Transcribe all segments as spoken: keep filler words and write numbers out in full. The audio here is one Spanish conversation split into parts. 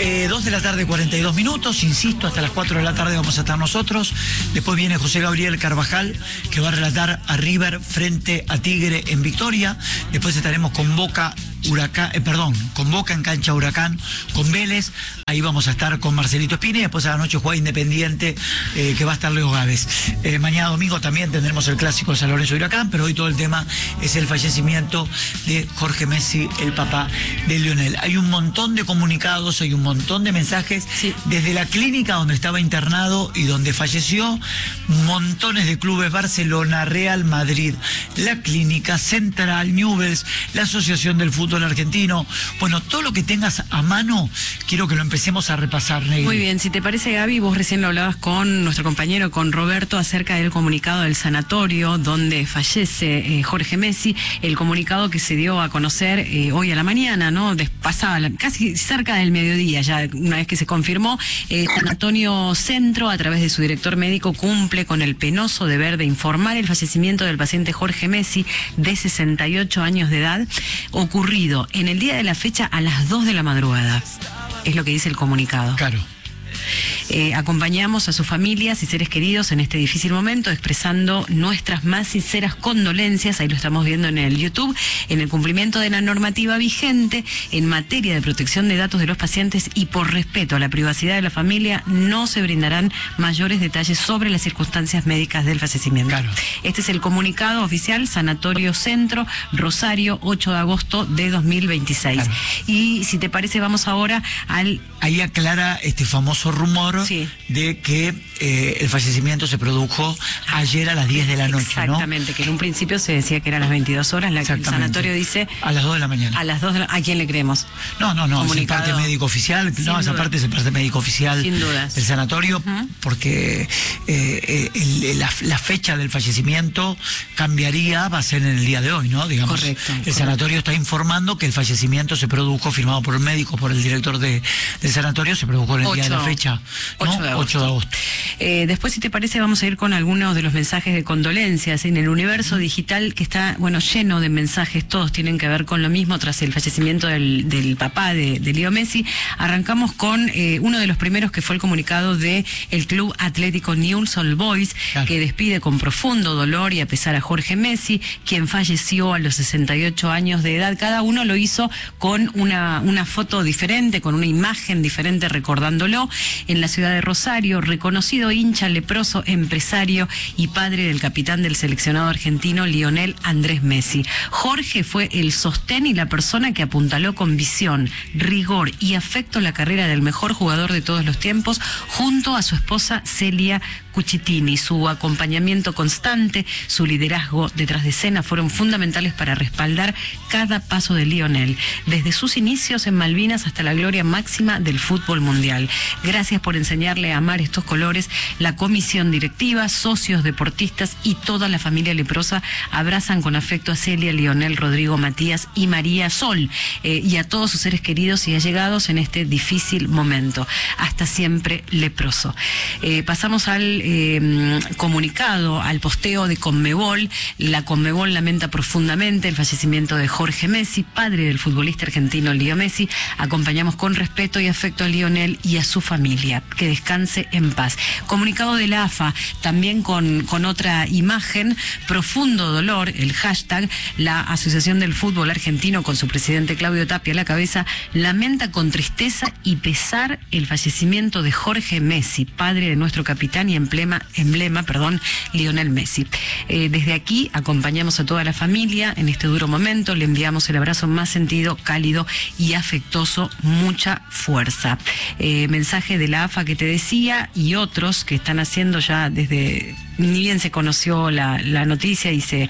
eh, dos de la tarde, cuarenta y dos minutos, insisto, hasta las cuatro de la tarde vamos a estar nosotros. Después viene José Gabriel Carvajal, que va a relatar a River frente a Tigre en Victoria. Después estaremos con Boca, Huracán, eh, perdón, con Boca en cancha Huracán, con Vélez. Ahí vamos a estar con Marcelito Espina y después a la noche juega Independiente, eh, que va a estar Leo Gávez. Eh, mañana domingo también tendremos el clásico de San Lorenzo y Huracán, pero hoy todo el tema es el fallecimiento de Jorge Messi, el papá de Lionel. Hay un montón de comunicados, hay un montón de mensajes, sí, desde la clínica donde estaba internado y donde falleció, montones de clubes: Barcelona, Real Madrid, la Clínica, Central, Newell's, la Asociación del Fútbol Argentino. Bueno, todo lo que tengas a mano, quiero que lo empecemos a repasar, Negri. Muy bien, si te parece, Gaby, vos recién lo hablabas con nuestro compañero, con Roberto, acerca del comunicado del sanatorio donde fallece eh, Jorge Messi, el comunicado que se dio a conocer eh, hoy a la mañana, ¿no? Pasaba la, casi cerca del mediodía, ya una vez que se confirmó. eh, San Antonio Centro, a través de su director médico, cumple con el penoso deber de informar el fallecimiento del paciente Jorge Messi, de sesenta y ocho años de edad, ocurrido en el día de la fecha a las dos de la madrugada. Es lo que dice el comunicado. Claro. Eh, acompañamos a sus familias y seres queridos en este difícil momento, expresando nuestras más sinceras condolencias, ahí lo estamos viendo en el YouTube, en el cumplimiento de la normativa vigente en materia de protección de datos de los pacientes y por respeto a la privacidad de la familia, no se brindarán mayores detalles sobre las circunstancias médicas del fallecimiento. Claro. Este es el comunicado oficial, Sanatorio Centro, Rosario, ocho de agosto de dos mil veintiséis. Claro. Y si te parece, vamos ahora al... Ahí aclara este famoso rumor, sí, de que eh, el fallecimiento se produjo ayer a las diez de la noche, exactamente, ¿no? Que en un principio se decía que eran las veintidós horas, la, el sanatorio dice... A las dos de la mañana. A las dos de la... ¿A quién le creemos? No, no, no, es el parte médico oficial, Sin no, esa duda. parte es el parte médico oficial. Sin dudas. Del sanatorio, uh-huh, porque eh, el, la, la fecha del fallecimiento cambiaría, va a ser en el día de hoy, ¿no? Digamos, correcto, el correcto. sanatorio está informando que el fallecimiento se produjo, firmado por el médico, por el director de, del sanatorio, se produjo en el día de la fecha, ¿no? ocho de agosto. ocho de agosto. Eh, después, si te parece, vamos a ir con algunos de los mensajes de condolencias en el universo digital, que está, bueno, lleno de mensajes, todos tienen que ver con lo mismo tras el fallecimiento del, del papá de, de Leo Messi. Arrancamos con eh, uno de los primeros, que fue el comunicado de el Club Atlético Newell's Old Boys, claro, que despide con profundo dolor y a pesar a Jorge Messi, quien falleció a los sesenta y ocho años de edad. Cada uno lo hizo con una, una foto diferente, con una imagen diferente, recordándolo. En la ciudad de Rosario, reconocido hincha leproso, empresario y padre del capitán del seleccionado argentino Lionel Andrés Messi. Jorge fue el sostén y la persona que apuntaló con visión, rigor y afecto la carrera del mejor jugador de todos los tiempos, junto a su esposa Celia Cucitini. Su acompañamiento constante, su liderazgo detrás de escena fueron fundamentales para respaldar cada paso de Lionel, desde sus inicios en Malvinas hasta la gloria máxima del fútbol mundial. Gracias por enseñarle a amar estos colores. La comisión directiva, socios, deportistas y toda la familia leprosa abrazan con afecto a Celia, Lionel, Rodrigo, Matías y María Sol, eh, y a todos sus seres queridos y allegados en este difícil momento. Hasta siempre, leproso. Eh, pasamos al eh, comunicado, al posteo de Conmebol. La Conmebol lamenta profundamente el fallecimiento de Jorge Messi, padre del futbolista argentino Leo Messi. Acompañamos con respeto y afecto a Lionel y a su familia. Que descanse en paz. Comunicado de la A F A, también con, con otra imagen: profundo dolor, el hashtag. La Asociación del Fútbol Argentino, con su presidente Claudio Tapia a la cabeza, lamenta con tristeza y pesar el fallecimiento de Jorge Messi, padre de nuestro capitán y emblema, emblema perdón, Lionel Messi. Eh, desde aquí acompañamos a toda la familia en este duro momento, le enviamos el abrazo más sentido, cálido y afectuoso, mucha fuerza. Eh, mensaje de la A F A que te decía, y otros que están haciendo ya desde, ni bien se conoció la, la noticia y se...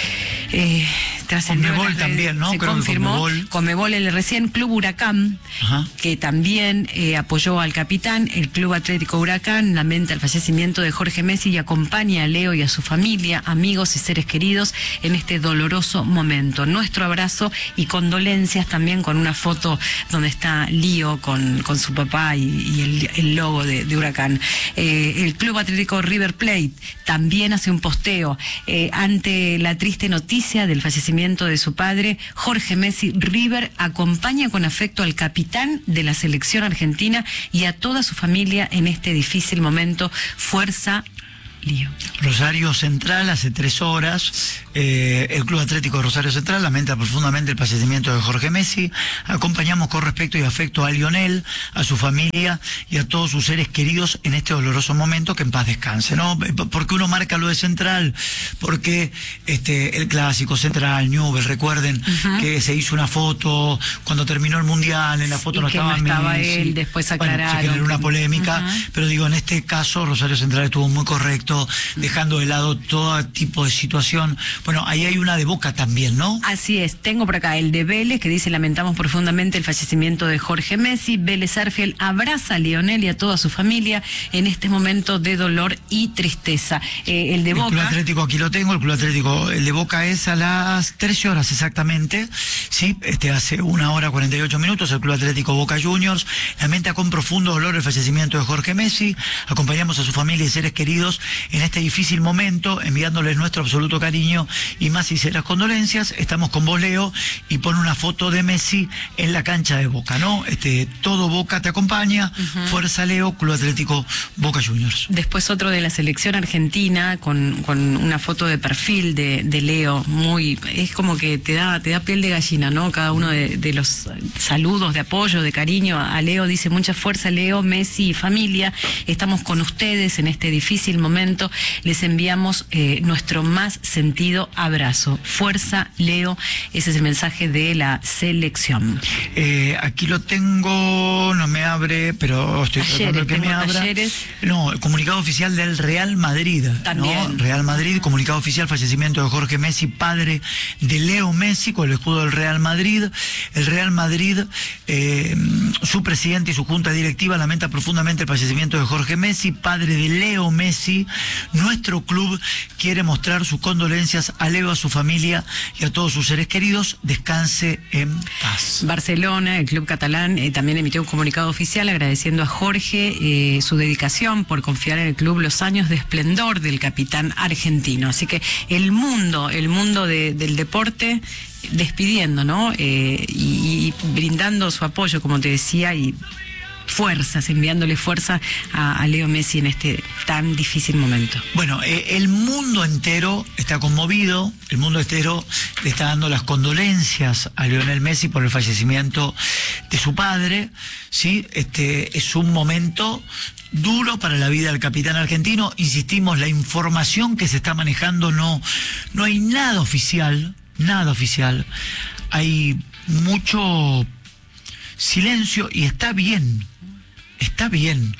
Eh, Conmebol también, ¿no? Se Creo confirmó. Conmebol. Conmebol, el recién Club Huracán, ajá, que también eh, apoyó al capitán. El Club Atlético Huracán lamenta el fallecimiento de Jorge Messi y acompaña a Leo y a su familia, amigos y seres queridos en este doloroso momento. Nuestro abrazo y condolencias, también con una foto donde está Leo con, con su papá y, y el, el logo de, de Huracán. Eh, el Club Atlético River Plate también hace un posteo eh, ante la triste noticia del fallecimiento fallecimiento de su padre, Jorge Messi, River acompaña con afecto al capitán de la selección argentina y a toda su familia en este difícil momento. Fuerza, Lío. Rosario Central, hace tres horas, eh, el Club Atlético de Rosario Central lamenta profundamente el fallecimiento de Jorge Messi. Acompañamos con respeto y afecto a Lionel, a su familia y a todos sus seres queridos en este doloroso momento, que en paz descanse, ¿no? Porque uno marca lo de Central, porque este el clásico Central, Newell's, recuerden uh-huh. que se hizo una foto cuando terminó el Mundial, en la foto y no que estaba no estaba Messi. él, después aclararon. Bueno, se generó una polémica, uh-huh. pero digo, en este caso Rosario Central estuvo muy correcto, dejando de lado todo tipo de situación. Bueno, ahí hay una de Boca también, ¿no? Así es, tengo por acá el de Vélez, que dice: lamentamos profundamente el fallecimiento de Jorge Messi. Vélez Sarsfield abraza a Lionel y a toda su familia en este momento de dolor y tristeza. Eh, el de el Boca... Club Atlético, aquí lo tengo, el Club Atlético, el de Boca es a las trece horas exactamente, sí, este hace una hora cuarenta y ocho minutos, el Club Atlético Boca Juniors lamenta con profundo dolor el fallecimiento de Jorge Messi. Acompañamos a su familia y seres queridos en este difícil momento, enviándoles nuestro absoluto cariño y más sinceras condolencias. Estamos con vos, Leo, y pon una foto de Messi en la cancha de Boca, ¿no? Este, todo Boca te acompaña, uh-huh. Fuerza, Leo, Club Atlético Boca Juniors. Después otro de la selección argentina con, con una foto de perfil de, de Leo, muy, es como que te da, te da piel de gallina, ¿no? Cada uno de, de los saludos de apoyo, de cariño a Leo, dice: mucha fuerza, Leo, Messi y familia, estamos con ustedes en este difícil momento. Les enviamos eh, nuestro más sentido abrazo. Fuerza, Leo. Ese es el mensaje de la selección. Eh, aquí lo tengo, no me abre, pero estoy tratando de que me abra. Talleres. No, el comunicado oficial del Real Madrid. También. ¿No? Real Madrid, comunicado oficial, fallecimiento de Jorge Messi, padre de Leo Messi, con el escudo del Real Madrid. El Real Madrid, eh, su presidente y su junta directiva lamenta profundamente el fallecimiento de Jorge Messi, padre de Leo Messi. Nuestro club quiere mostrar sus condolencias a Leo, a su familia y a todos sus seres queridos. Descanse en paz. Barcelona, el club catalán, eh, también emitió un comunicado oficial agradeciendo a Jorge eh, su dedicación por confiar en el club, los años de esplendor del capitán argentino. Así que el mundo, el mundo de, del deporte despidiendo, ¿no? Eh, y, y brindando su apoyo, como te decía, y fuerzas, enviándole fuerza a, a Leo Messi en este tan difícil momento. Bueno, eh, el mundo entero está conmovido, el mundo entero le está dando las condolencias a Lionel Messi por el fallecimiento de su padre, ¿sí? Este es un momento duro para la vida del capitán argentino. Insistimos, la información que se está manejando no, no hay nada oficial, nada oficial. Hay mucho silencio y está bien. Está bien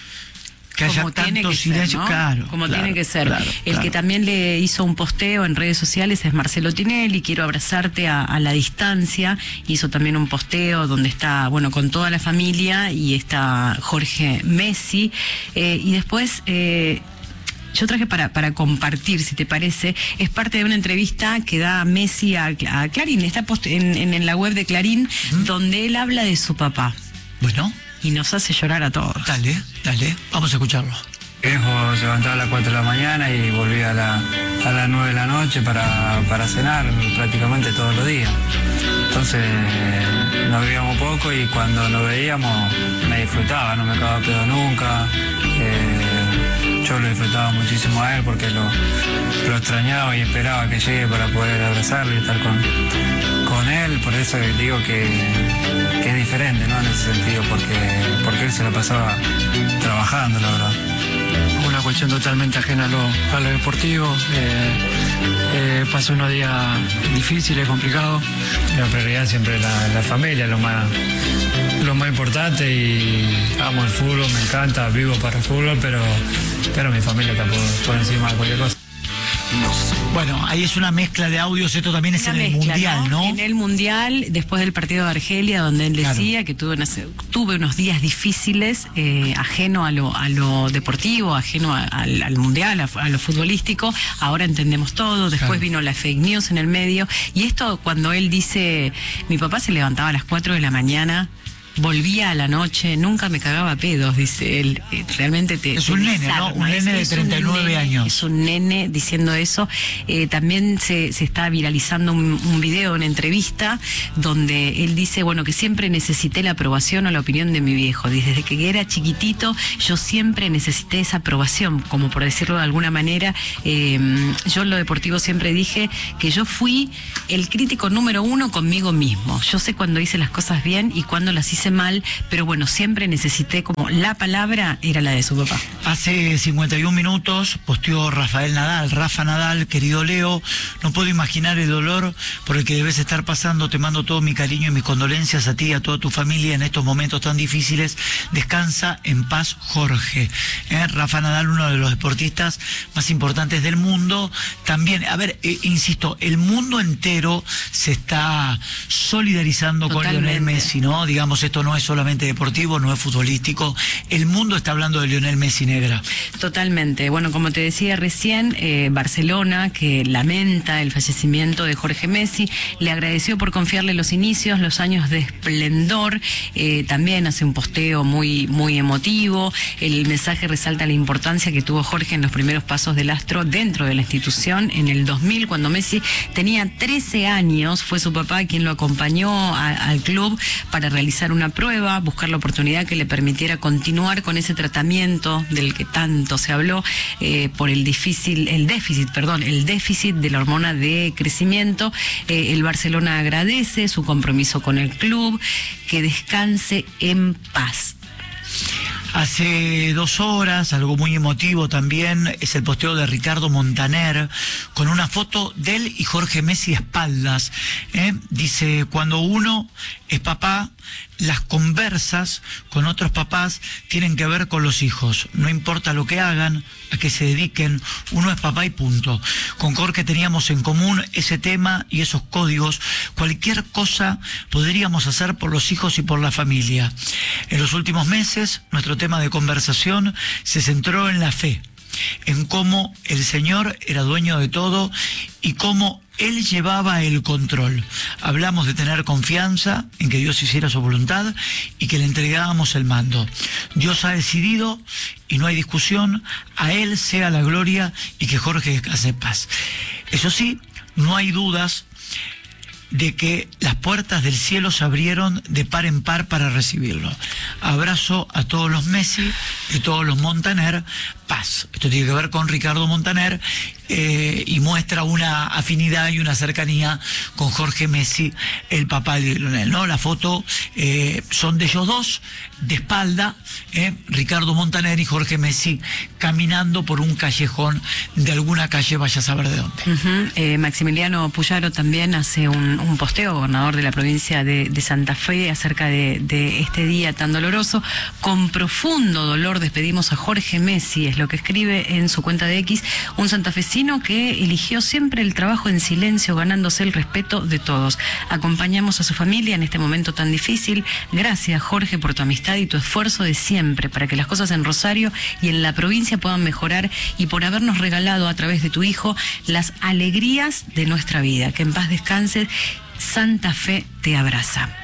que haya tanto silencio, ¿no? Claro. Como claro, tiene que ser. Claro, el claro. que también le hizo un posteo en redes sociales es Marcelo Tinelli. Quiero abrazarte a, a la distancia. Hizo también un posteo donde está, bueno, con toda la familia y está Jorge Messi. Eh, y después... Eh, Yo traje para, para compartir, si te parece, es parte de una entrevista que da Messi a, a Clarín, está post en, en, en la web de Clarín, ¿Mm? donde él habla de su papá. Bueno. Y nos hace llorar a todos. Dale, dale, vamos a escucharlo. Viejo se levantaba a las cuatro de la mañana y volvía a, la, a las nueve de la noche para, para cenar prácticamente todos los días. Entonces nos veíamos poco y cuando nos veíamos me disfrutaba, no me acababa pedo nunca. Eh, yo lo disfrutaba muchísimo a él porque lo, lo extrañaba y esperaba que llegue para poder abrazarlo y estar con, con él. Por eso digo que, que es diferente, ¿no? En ese sentido, porque, porque él se lo pasaba trabajando, la verdad. Una cuestión totalmente ajena a lo, a lo deportivo. Eh, eh, pasó unos días difíciles, complicados. La prioridad siempre es la, la familia, lo más, lo más importante, y amo el fútbol, me encanta, vivo para el fútbol, pero, pero mi familia está por, por encima de cualquier cosa. Bueno, ahí es una mezcla de audios, esto también es Una en el mezcla, Mundial, ¿no? En el Mundial, después del partido de Argelia, donde él decía Claro. que tuve, unas, tuve unos días difíciles, eh, ajeno a lo, a lo deportivo, ajeno a, al, al Mundial, a, a lo futbolístico. Ahora entendemos todo, después Claro. vino la fake news en el medio. Y esto cuando él dice, mi papá se levantaba a las cuatro de la mañana volvía a la noche, nunca me cagaba a pedos, dice él. Eh, realmente te Es te un nene, desarma. ¿no? Un nene de Es treinta y nueve nene, años. Es un nene diciendo eso. Eh, también se, se está viralizando un, un video, una entrevista, donde él dice, bueno, que siempre necesité la aprobación o la opinión de mi viejo. Dice, desde que era chiquitito, yo siempre necesité esa aprobación, como por decirlo de alguna manera. Eh, yo en lo deportivo siempre dije que yo fui el crítico número uno conmigo mismo. Yo sé cuando hice las cosas bien y cuando las hice mal, pero bueno, siempre necesité como la palabra era la de su papá. Hace cincuenta y un minutos posteó Rafael Nadal. Rafa Nadal, querido Leo, no puedo imaginar el dolor por el que debes estar pasando. Te mando todo mi cariño y mis condolencias a ti y a toda tu familia en estos momentos tan difíciles. Descansa en paz, Jorge. ¿Eh? Rafa Nadal, uno de los deportistas más importantes del mundo. También, a ver, eh, insisto, el mundo entero se está solidarizando Totalmente. con Lionel Messi, ¿no? Digamos, esto no es solamente deportivo, no es futbolístico. El mundo está hablando de Lionel Messi, negra. Totalmente. Bueno, como te decía recién, eh, Barcelona, que lamenta el fallecimiento de Jorge Messi, le agradeció por confiarle los inicios, los años de esplendor. Eh, también hace un posteo muy, muy emotivo. El mensaje resalta la importancia que tuvo Jorge en los primeros pasos del astro dentro de la institución. En el dos mil, cuando Messi tenía trece años, fue su papá quien lo acompañó a, al club para realizar una prueba, buscar la oportunidad que le permitiera continuar con ese tratamiento del que tanto se habló eh, por el difícil, el déficit, perdón, el déficit de la hormona de crecimiento. Eh, el Barcelona agradece su compromiso con el club, que descanse en paz. Hace dos horas, algo muy emotivo también, es el posteo de Ricardo Montaner, con una foto de él y Jorge Messi de espaldas. ¿eh? Dice, cuando uno es papá, las conversas con otros papás tienen que ver con los hijos. No importa lo que hagan, a qué se dediquen, uno es papá y punto. Con Jorge teníamos en común ese tema y esos códigos. Cualquier cosa podríamos hacer por los hijos y por la familia. En los últimos meses, nuestro tema de conversación se centró en la fe, en cómo el Señor era dueño de todo y cómo Él llevaba el control. Hablamos de tener confianza en que Dios hiciera su voluntad y que le entregábamos el mando. Dios ha decidido y no hay discusión. A Él sea la gloria y que Jorge descanse en paz. Eso sí, no hay dudas de que las puertas del cielo se abrieron de par en par para recibirlo. Abrazo a todos los Messi, de todos los Montaner, paz. Esto tiene que ver con Ricardo Montaner eh, y muestra una afinidad y una cercanía con Jorge Messi, el papá de Lionel, ¿no? La foto eh, son de ellos dos, de espalda, eh, Ricardo Montaner y Jorge Messi caminando por un callejón de alguna calle, vaya a saber de dónde. Uh-huh. eh, Maximiliano Puyaro también hace un, un posteo, gobernador de la provincia de, de Santa Fe, acerca de, de este día tan doloroso. Con profundo dolor despedimos a Jorge Messi, es lo que escribe en su cuenta de X, un santafesino que eligió siempre el trabajo en silencio, ganándose el respeto de todos. Acompañamos a su familia en este momento tan difícil. Gracias, Jorge, por tu amistad y tu esfuerzo de siempre para que las cosas en Rosario y en la provincia puedan mejorar, y por habernos regalado a través de tu hijo las alegrías de nuestra vida. Que en paz descanses. Santa Fe te abraza.